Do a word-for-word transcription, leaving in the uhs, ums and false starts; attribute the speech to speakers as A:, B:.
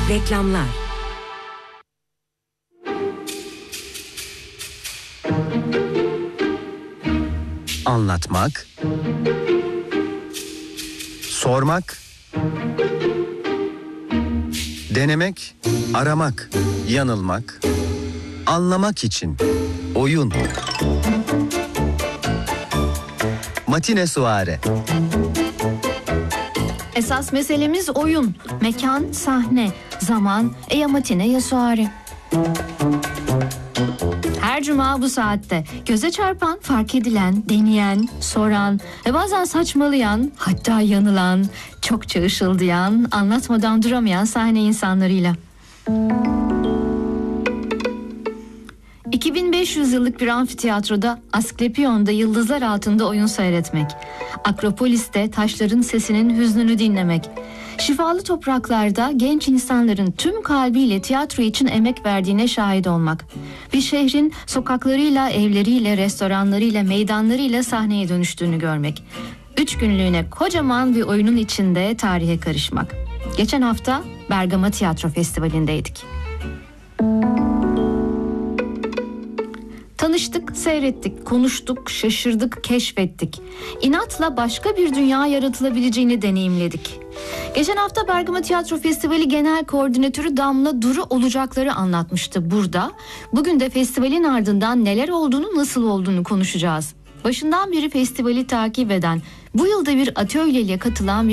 A: Reklamlar.
B: Anlatmak, sormak, denemek, aramak, yanılmak, anlamak için oyun. Matine Suare.
C: Esas meselemiz oyun. Mekan, sahne, zaman, e ya matine ya suare. Her cuma bu saatte göze çarpan, fark edilen, deneyen, soran ve bazen saçmalayan, hatta yanılan, çokça ışıldayan, anlatmadan duramayan sahne insanlarıyla. iki bin beş yüz yıllık bir amfiteyatroda, Asklepion'da yıldızlar altında oyun seyretmek, Akropolis'te taşların sesinin hüznünü dinlemek, şifalı topraklarda genç insanların tüm kalbiyle tiyatro için emek verdiğine şahit olmak, bir şehrin sokaklarıyla, evleriyle, restoranlarıyla, meydanlarıyla sahneye dönüştüğünü görmek, üç günlüğüne kocaman bir oyunun içinde tarihe karışmak. Geçen hafta Bergama Tiyatro Festivali'ndeydik. Tanıştık, seyrettik, konuştuk, şaşırdık, keşfettik. İnatla başka bir dünya yaratılabileceğini deneyimledik. Geçen hafta Bergama Tiyatro Festivali Genel Koordinatörü Damla Duru olacakları anlatmıştı burada. Bugün de festivalin ardından neler olduğunu, nasıl olduğunu konuşacağız. Başından beri festivali takip eden, bu yılda bir atölyeyle katılan bir